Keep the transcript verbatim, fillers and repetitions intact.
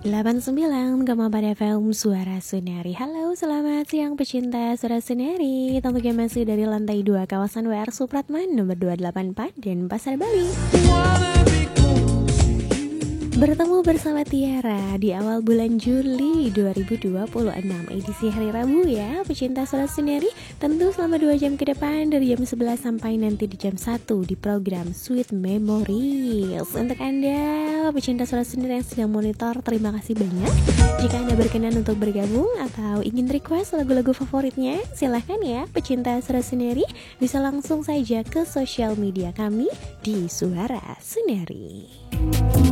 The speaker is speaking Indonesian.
delapan puluh sembilan koma empat F M Suara Sunari. Halo, selamat siang pecinta Suara Sunari. Tentunya masih dari lantai dua kawasan W R Supratman nomor dua delapan empat dan Pasar Bali. Bertemu bersama Tiara di awal bulan Juli dua ribu dua puluh enam, edisi hari Rabu ya pecinta Suara Sunari. Tentu selama dua jam ke depan dari jam sebelas sampai nanti di jam satu di program Sweet Memories. Untuk Anda pecinta Suara Sunari yang sedang monitor, terima kasih banyak. Jika Anda berkenan untuk bergabung atau ingin request lagu-lagu favoritnya, silahkan ya pecinta Suara Sunari, bisa langsung saja ke sosial media kami di Suara Sunari.